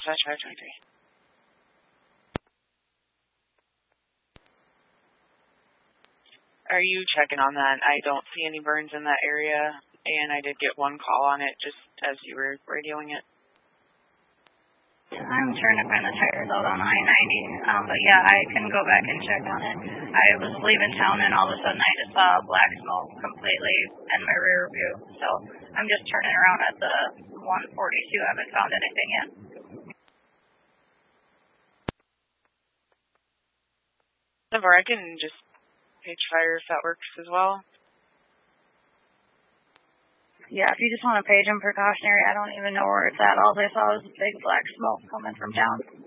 523. Are you checking on that? I don't see any burns in that area, and I did get one call on it just as you were radioing it. I'm trying to find the tires out on I-90, but yeah, I can go back and check on it. I was leaving town, and all of a sudden I just saw black smoke completely in my rear view, so I'm just turning around at the 142. I haven't found anything yet. Or I can just page fire if that works as well. Yeah, if you just want to page them precautionary, I don't even know where it's at. All I saw was big black smoke coming from town.